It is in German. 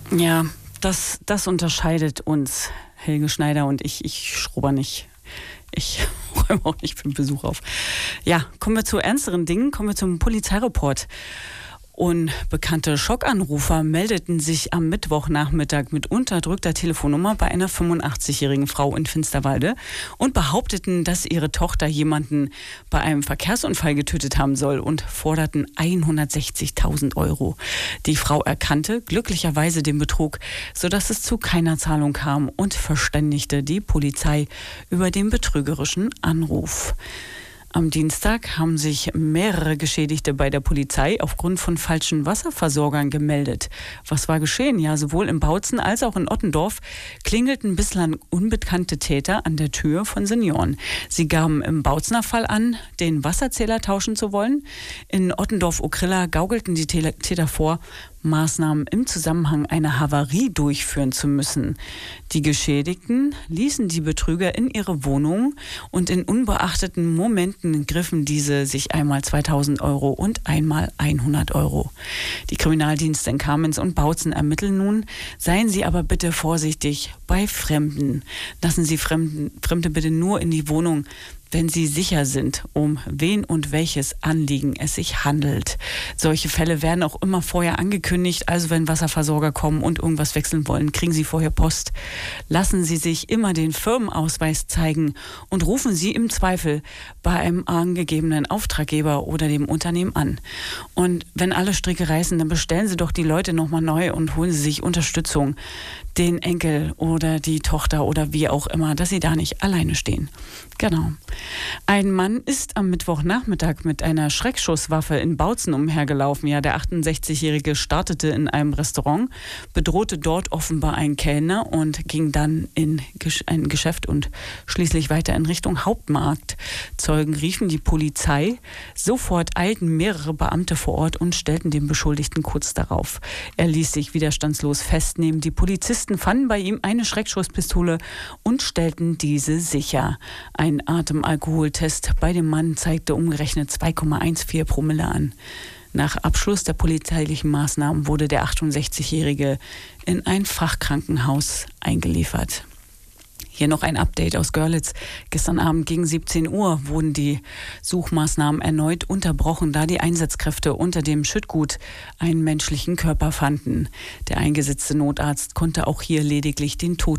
Ja, das unterscheidet uns, Helge Schneider und ich. Ich schrubber nicht. Ich räume auch nicht für den Besuch auf. Ja, kommen wir zu ernsteren Dingen. Kommen wir zum Polizeireport. Unbekannte Schockanrufer meldeten sich am Mittwochnachmittag mit unterdrückter Telefonnummer bei einer 85-jährigen Frau in Finsterwalde und behaupteten, dass ihre Tochter jemanden bei einem Verkehrsunfall getötet haben soll und forderten 160.000 Euro. Die Frau erkannte glücklicherweise den Betrug, sodass es zu keiner Zahlung kam und verständigte die Polizei über den betrügerischen Anruf. Am Dienstag haben sich mehrere Geschädigte bei der Polizei aufgrund von falschen Wasserversorgern gemeldet. Was war geschehen? Ja, sowohl in Bautzen als auch in Ottendorf klingelten bislang unbekannte Täter an der Tür von Senioren. Sie gaben im Bautzener Fall an, den Wasserzähler tauschen zu wollen. In Ottendorf-Okrilla gaukelten die Täter vor, Maßnahmen im Zusammenhang einer Havarie durchführen zu müssen. Die Geschädigten ließen die Betrüger in ihre Wohnung und in unbeachteten Momenten griffen diese sich einmal 2.000 Euro und einmal 100 Euro. Die Kriminaldienste in Kamenz und Bautzen ermitteln nun. Seien Sie aber bitte vorsichtig bei Fremden. Lassen Sie Fremde bitte nur in die Wohnung, wenn Sie sicher sind, um wen und welches Anliegen es sich handelt. Solche Fälle werden auch immer vorher angekündigt, also wenn Wasserversorger kommen und irgendwas wechseln wollen, kriegen Sie vorher Post. Lassen Sie sich immer den Firmenausweis zeigen und rufen Sie im Zweifel bei einem angegebenen Auftraggeber oder dem Unternehmen an. Und wenn alle Stricke reißen, dann bestellen Sie doch die Leute nochmal neu und holen Sie sich Unterstützung, den Enkel oder die Tochter oder wie auch immer, dass Sie da nicht alleine stehen. Genau. Ein Mann ist am Mittwochnachmittag mit einer Schreckschusswaffe in Bautzen umhergelaufen. Ja, der 68-Jährige startete in einem Restaurant, bedrohte dort offenbar einen Kellner und ging dann in ein Geschäft und schließlich weiter in Richtung Hauptmarkt. Zeugen riefen die Polizei. Sofort eilten mehrere Beamte vor Ort und stellten den Beschuldigten kurz darauf. Er ließ sich widerstandslos festnehmen. Die Polizisten fanden bei ihm eine Schreckschusspistole und stellten diese sicher. Ein Atemalkoholtest bei dem Mann zeigte umgerechnet 2,14 Promille an. Nach Abschluss der polizeilichen Maßnahmen wurde der 68-Jährige in ein Fachkrankenhaus eingeliefert. Hier noch ein Update aus Görlitz. Gestern Abend gegen 17 Uhr wurden die Suchmaßnahmen erneut unterbrochen, da die Einsatzkräfte unter dem Schüttgut einen menschlichen Körper fanden. Der eingesetzte Notarzt konnte auch hier lediglich den Toten